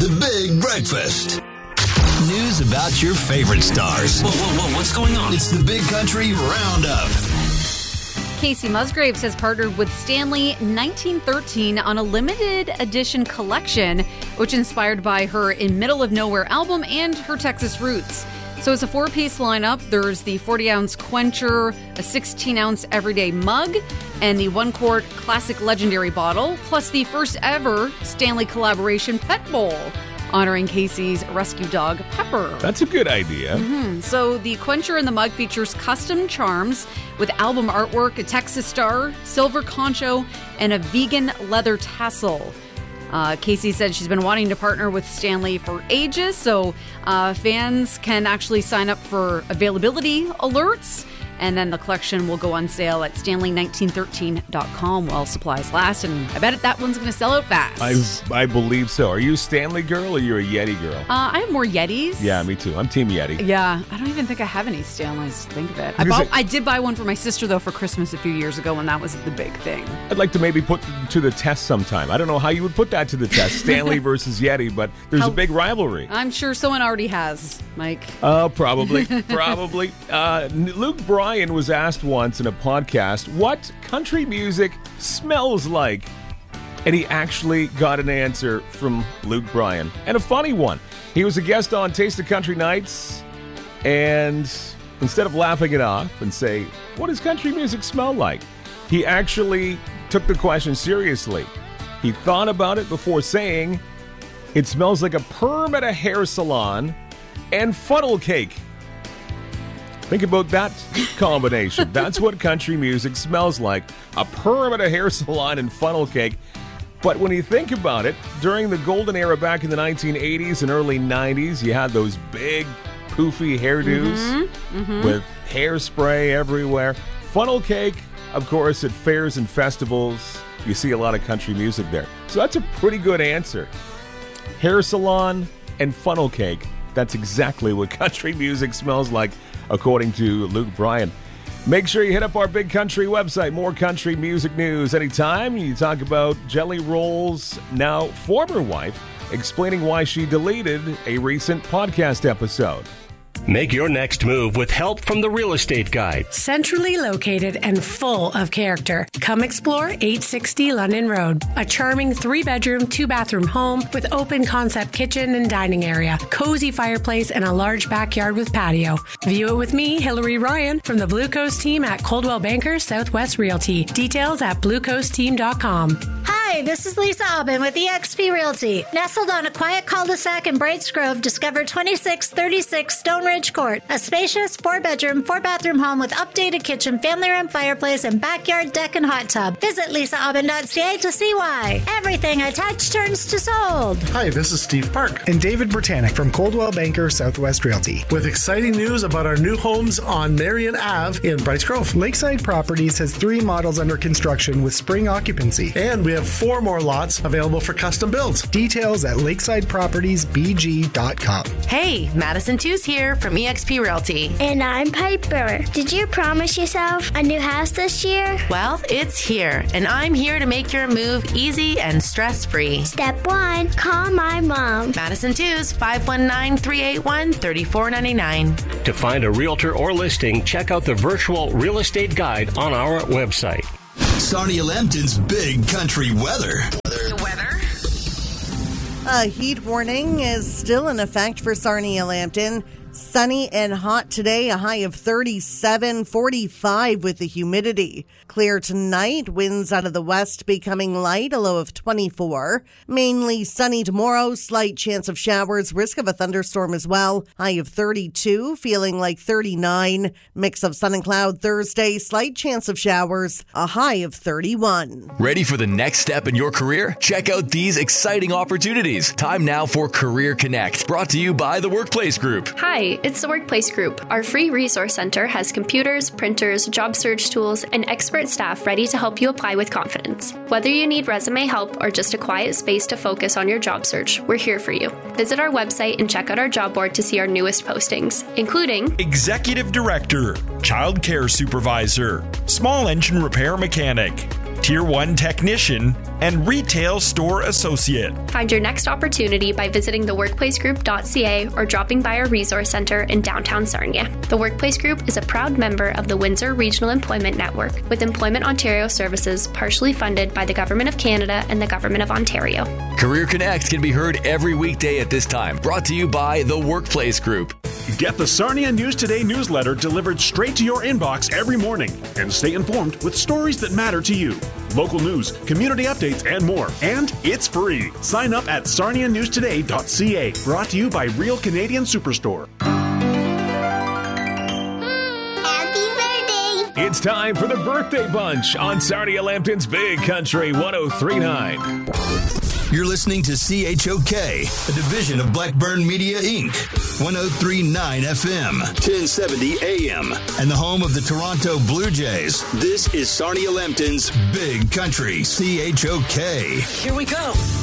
The Big Breakfast. News about your favorite stars. Whoa, what's going on? It's the Big Country Roundup. Casey Musgraves has partnered with Stanley 1913 on a limited edition collection, which inspired by her In Middle of Nowhere album and her Texas roots. So it's a 4-piece lineup. There's the 40-ounce Quencher, a 16-ounce Everyday mug, and the 1-quart Classic Legendary bottle, plus the first ever Stanley collaboration pet bowl, honoring Casey's rescue dog, Pepper. That's a good idea. So the Quencher in the mug features custom charms with album artwork, a Texas star, silver concho, and a vegan leather tassel. Casey said she's been wanting to partner with Stanley for ages, so fans can actually sign up for availability alerts, and then the collection will go on sale at stanley1913.com while supplies last, and I bet that one's going to sell out fast. I believe so. Are you a Stanley girl or you're a Yeti girl? I have more Yetis. Yeah, me too. I'm Team Yeti. Yeah, I don't even think I have any Stanleys, think of it. Because I did buy one for my sister, though, for Christmas a few years ago, when that was the big thing. I'd like to maybe put to the test sometime. I don't know how you would put that to the test, Stanley versus Yeti, but there's a big rivalry. I'm sure someone already has, Mike. Oh, probably. Probably. Luke Bryan was asked once in a podcast what country music smells like. And he actually got an answer from Luke Bryan. And a funny one. He was a guest on Taste of Country Nights. And instead of laughing it off and say, what does country music smell like? He actually took the question seriously. He thought about it before saying, it smells like a perm at a hair salon and funnel cake. Think about that combination. That's what country music smells like. A perm at a hair salon and funnel cake. But when you think about it, during the golden era back in the 1980s and early 90s, you had those big, poofy hairdos with hairspray everywhere. Funnel cake, of course, at fairs and festivals, you see a lot of country music there. So that's a pretty good answer. Hair salon and funnel cake. That's exactly what country music smells like, according to Luke Bryan. Make sure you hit up our Big Country website. More country music news anytime. You talk about Jelly Roll's now former wife explaining why she deleted a recent podcast episode. Make your next move with help from the Real Estate Guide. Centrally located and full of character. Come explore 860 London Road. A charming 3-bedroom, 2-bathroom home with open concept kitchen and dining area, cozy fireplace, and a large backyard with patio. View it with me, Hillary Ryan, from the Blue Coast team at Coldwell Banker Southwest Realty. Details at bluecoastteam.com. Hi, this is Lisa Aubin with eXp Realty. Nestled on a quiet cul-de-sac in Brights Grove, discover 2636 Stone Ridge Court, a spacious 4-bedroom, 4-bathroom home with updated kitchen, family room, fireplace, and backyard deck and hot tub. Visit lisaaubin.ca to see why. Everything I touch turns to sold. Hi, this is Steve Park and David Britannic from Coldwell Banker Southwest Realty with exciting news about our new homes on Marion Ave in Brights Grove. Lakeside Properties has 3 models under construction with spring occupancy, and we have 4 more lots available for custom builds. Details at lakesidepropertiesbg.com. Hey, Madison Too's here from eXp Realty. And I'm Piper. Did you promise yourself a new house this year? Well, it's here, and I'm here to make your move easy and stress-free. Step 1, call my mom. Madison Too's 519-381-3499. To find a realtor or listing, check out the virtual real estate guide on our website. Sarnia Lambton's Big Country Weather. The weather. A heat warning is still in effect for Sarnia Lambton. Sunny and hot today, a high of 37, 45 with the humidity. Clear tonight, winds out of the west becoming light, a low of 24. Mainly sunny tomorrow, slight chance of showers, risk of a thunderstorm as well. High of 32, feeling like 39. Mix of sun and cloud Thursday, slight chance of showers, a high of 31. Ready for the next step in your career? Check out these exciting opportunities. Time now for Career Connect, brought to you by the Workplace Group. Hi, it's the Workplace Group. Our free resource center has computers, printers, job search tools, and expert staff ready to help you apply with confidence. Whether you need resume help or just a quiet space to focus on your job search, we're here for you. Visit our website and check out our job board to see our newest postings, including Executive Director, Child Care Supervisor, Small Engine Repair Mechanic, Tier 1 technician, and retail store associate. Find your next opportunity by visiting theworkplacegroup.ca or dropping by our resource center in downtown Sarnia. The Workplace Group is a proud member of the Windsor Regional Employment Network, with Employment Ontario services partially funded by the Government of Canada and the Government of Ontario. Career Connect can be heard every weekday at this time. Brought to you by the Workplace Group. Get the Sarnia News Today newsletter delivered straight to your inbox every morning and stay informed with stories that matter to you. Local news, community updates, and more. And it's free. Sign up at sarnianewstoday.ca. Brought to you by Real Canadian Superstore. It's time for the Birthday Bunch on Sarnia Lambton's Big Country 103.9. You're listening to CHOK, a division of Blackburn Media, Inc., 103.9 FM, 1070 AM, and the home of the Toronto Blue Jays. This is Sarnia Lambton's Big Country, CHOK. Here we go.